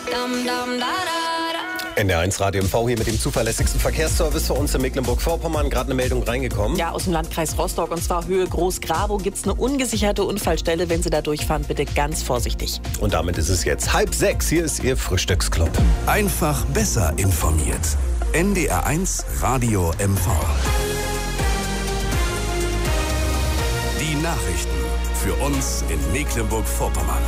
NDR1 Radio MV hier mit dem zuverlässigsten Verkehrsservice für uns in Mecklenburg-Vorpommern. Gerade eine Meldung reingekommen. Ja, aus dem Landkreis Rostock, und zwar Höhe Groß-Grabow, gibt es eine ungesicherte Unfallstelle. Wenn Sie da durchfahren, bitte ganz vorsichtig. Und damit ist es jetzt 5:30. Hier ist Ihr Frühstücksclub. Einfach besser informiert. NDR1 Radio MV. Die Nachrichten für uns in Mecklenburg-Vorpommern.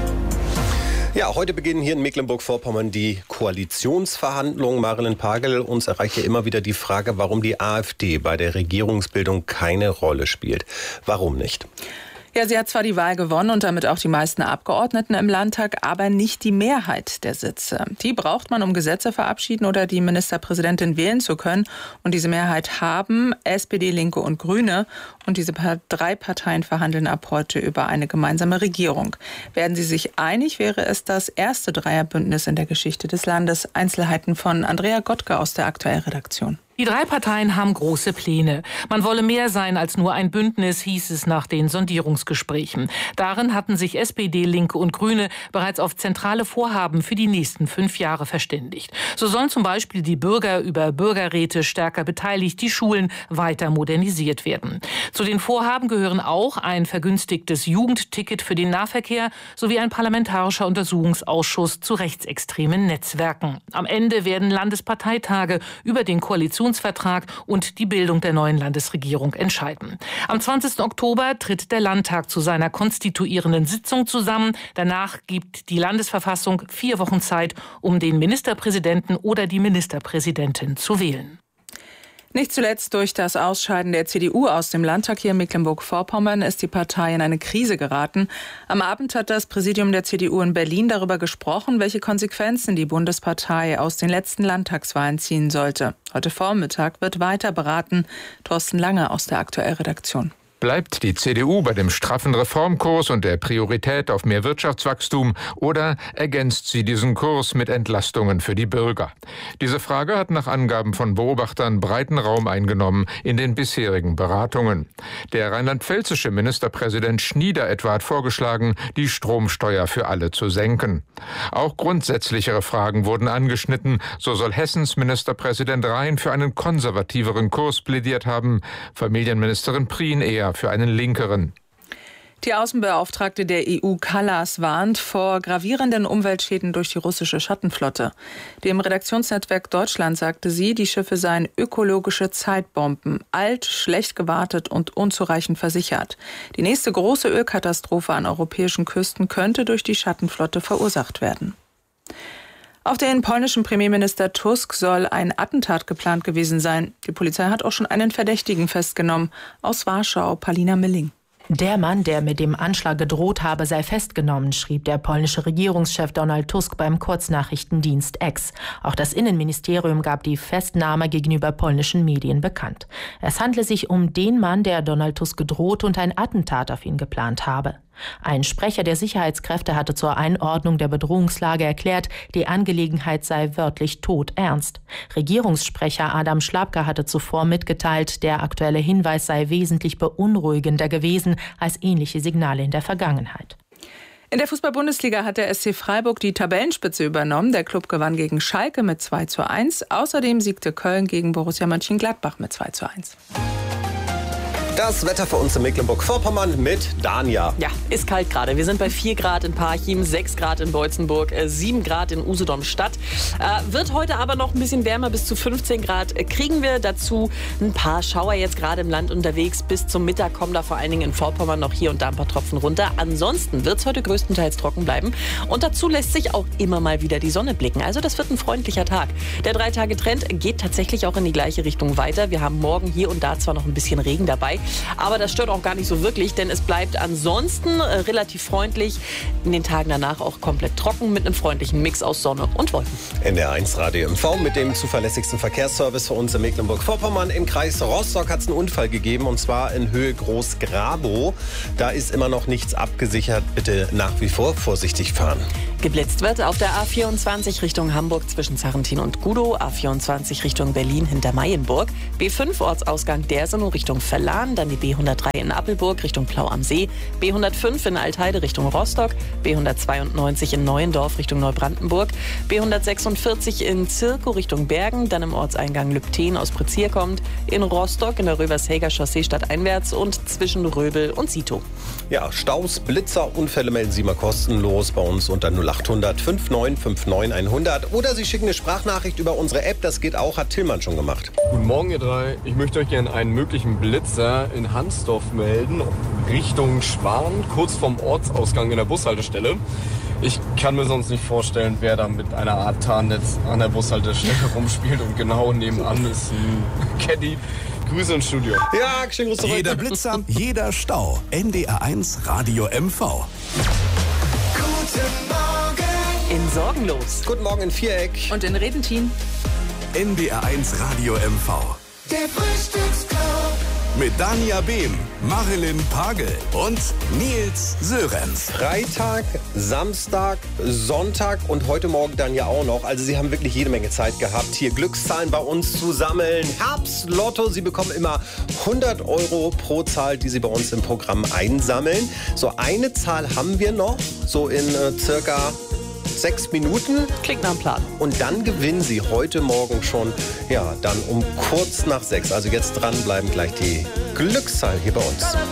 Ja, heute beginnen hier in Mecklenburg-Vorpommern die Koalitionsverhandlungen. Marilyn Pagel, uns erreicht ja immer wieder die Frage, warum die AfD bei der Regierungsbildung keine Rolle spielt. Warum nicht? Ja, sie hat zwar die Wahl gewonnen und damit auch die meisten Abgeordneten im Landtag, aber nicht die Mehrheit der Sitze. Die braucht man, um Gesetze verabschieden oder die Ministerpräsidentin wählen zu können. Und diese Mehrheit haben SPD, Linke und Grüne. Und diese drei Parteien verhandeln ab heute über eine gemeinsame Regierung. Werden sie sich einig, wäre es das erste Dreierbündnis in der Geschichte des Landes. Einzelheiten von Andrea Gottke aus der Aktuellredaktion. Die drei Parteien haben große Pläne. Man wolle mehr sein als nur ein Bündnis, hieß es nach den Sondierungsgesprächen. Darin hatten sich SPD, Linke und Grüne bereits auf zentrale Vorhaben für die nächsten 5 Jahre verständigt. So sollen zum Beispiel die Bürger über Bürgerräte stärker beteiligt, die Schulen weiter modernisiert werden. Zu den Vorhaben gehören auch ein vergünstigtes Jugendticket für den Nahverkehr sowie ein parlamentarischer Untersuchungsausschuss zu rechtsextremen Netzwerken. Am Ende werden Landesparteitage über den Koalitionsvertrag und die Bildung der neuen Landesregierung entscheiden. Am 20. Oktober tritt der Landtag zu seiner konstituierenden Sitzung zusammen. Danach gibt die Landesverfassung 4 Wochen Zeit, um den Ministerpräsidenten oder die Ministerpräsidentin zu wählen. Nicht zuletzt durch das Ausscheiden der CDU aus dem Landtag hier in Mecklenburg-Vorpommern ist die Partei in eine Krise geraten. Am Abend hat das Präsidium der CDU in Berlin darüber gesprochen, welche Konsequenzen die Bundespartei aus den letzten Landtagswahlen ziehen sollte. Heute Vormittag wird weiter beraten. Thorsten Lange aus der Aktuellredaktion. Bleibt die CDU bei dem straffen Reformkurs und der Priorität auf mehr Wirtschaftswachstum oder ergänzt sie diesen Kurs mit Entlastungen für die Bürger? Diese Frage hat nach Angaben von Beobachtern breiten Raum eingenommen in den bisherigen Beratungen. Der rheinland-pfälzische Ministerpräsident Schnieder etwa hat vorgeschlagen, die Stromsteuer für alle zu senken. Auch grundsätzlichere Fragen wurden angeschnitten. So soll Hessens Ministerpräsident Rhein für einen konservativeren Kurs plädiert haben, Familienministerin Prien eher für einen linkeren. Die Außenbeauftragte der EU Kallas warnt vor gravierenden Umweltschäden durch die russische Schattenflotte. Dem Redaktionsnetzwerk Deutschland sagte sie, die Schiffe seien ökologische Zeitbomben, alt, schlecht gewartet und unzureichend versichert. Die nächste große Ölkatastrophe an europäischen Küsten könnte durch die Schattenflotte verursacht werden. Auf den polnischen Premierminister Tusk soll ein Attentat geplant gewesen sein. Die Polizei hat auch schon einen Verdächtigen festgenommen. Aus Warschau, Palina Milling. Der Mann, der mit dem Anschlag gedroht habe, sei festgenommen, schrieb der polnische Regierungschef Donald Tusk beim Kurznachrichtendienst X. Auch das Innenministerium gab die Festnahme gegenüber polnischen Medien bekannt. Es handle sich um den Mann, der Donald Tusk gedroht und ein Attentat auf ihn geplant habe. Ein Sprecher der Sicherheitskräfte hatte zur Einordnung der Bedrohungslage erklärt, die Angelegenheit sei wörtlich todernst. Regierungssprecher Adam Schlapka hatte zuvor mitgeteilt, der aktuelle Hinweis sei wesentlich beunruhigender gewesen als ähnliche Signale in der Vergangenheit. In der Fußball-Bundesliga hat der SC Freiburg die Tabellenspitze übernommen. Der Klub gewann gegen Schalke mit 2:1. Außerdem siegte Köln gegen Borussia Mönchengladbach mit 2:1. Das Wetter für uns in Mecklenburg-Vorpommern mit Dania. Ja, ist kalt gerade. Wir sind bei 4 Grad in Parchim, 6 Grad in Beutzenburg, 7 Grad in Usedom-Stadt. Wird heute aber noch ein bisschen wärmer, bis zu 15 Grad kriegen wir. Dazu ein paar Schauer jetzt gerade im Land unterwegs. Bis zum Mittag kommen da vor allen Dingen in Vorpommern noch hier und da ein paar Tropfen runter. Ansonsten wird es heute größtenteils trocken bleiben. Und dazu lässt sich auch immer mal wieder die Sonne blicken. Also das wird ein freundlicher Tag. Der 3-Tage-Trend geht tatsächlich auch in die gleiche Richtung weiter. Wir haben morgen hier und da zwar noch ein bisschen Regen dabei, aber das stört auch gar nicht so wirklich, denn es bleibt ansonsten relativ freundlich. In den Tagen danach auch komplett trocken mit einem freundlichen Mix aus Sonne und Wolken. NDR1 Radio MV mit dem zuverlässigsten Verkehrsservice für uns in Mecklenburg-Vorpommern. Im Kreis Rostock hat es einen Unfall gegeben, und zwar in Höhe Groß-Grabow. Da ist immer noch nichts abgesichert. Bitte nach wie vor vorsichtig fahren. Geblitzt wird auf der A24 Richtung Hamburg zwischen Sarrentin und Gudow, A24 Richtung Berlin hinter Mayenburg, B5 Ortsausgang Dersenow Richtung Verlan, dann die B103 in Appelburg Richtung Plau am See, B105 in Altheide Richtung Rostock, B192 in Neuendorf Richtung Neubrandenburg, B146 in Zirkow Richtung Bergen, dann im Ortseingang Lübten aus Prezier kommt, in Rostock in der Rövershäger Chaussee stadteinwärts und zwischen Röbel und Sito. Ja, Staus, Blitzer, Unfälle melden Sie mal kostenlos bei uns unter 0800 5959 100 oder Sie schicken eine Sprachnachricht über unsere App, das geht auch, hat Tillmann schon gemacht. Guten Morgen ihr drei, ich möchte euch gerne einen möglichen Blitzer in Hansdorf melden, Richtung Schwan, kurz vorm Ortsausgang in der Bushaltestelle. Ich kann mir sonst nicht vorstellen, wer da mit einer Art Tarnnetz an der Bushaltestelle rumspielt und genau nebenan ist ein Caddy. Grüße ins Studio. Ja, schönen Gruß zurück. Jeder Blitzer, jeder Stau. NDR1 Radio MV. In Sorgenlos. Guten Morgen in Viereck. Und in Redentin. NDR1 Radio MV. Der Frühstücksclub. Mit Dania Behm, Marilyn Pagel und Nils Sörenz. Freitag, Samstag, Sonntag und heute Morgen dann ja auch noch. Also Sie haben wirklich jede Menge Zeit gehabt, hier Glückszahlen bei uns zu sammeln. Herbstlotto, Sie bekommen immer 100 € pro Zahl, die Sie bei uns im Programm einsammeln. So eine Zahl haben wir noch, so in circa 6 Minuten. Klingt nach einem Plan. Und dann gewinnen Sie heute Morgen schon, ja, dann um kurz nach 6. Also jetzt dranbleiben, gleich die Glückszahl hier bei uns.